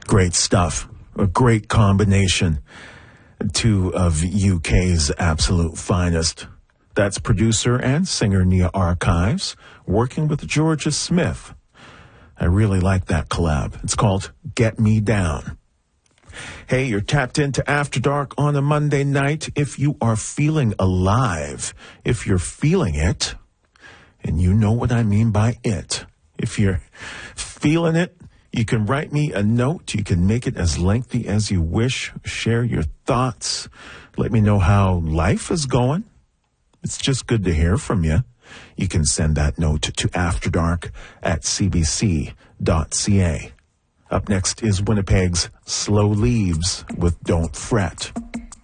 Great stuff. A great combination. Two of UK's absolute finest. That's producer and singer Nia Archives working with Georgia Smith. I really like that collab. It's called Get Me Down. Hey, you're tapped into After Dark on a Monday night. If you are feeling alive, if you're feeling it, and you know what I mean by it, if you're feeling it, you can write me a note. You can make it as lengthy as you wish. Share your thoughts. Let me know how life is going. It's just good to hear from you. You can send that note to afterdark@cbc.ca. Up next is Winnipeg's Slow Leaves with Don't Fret.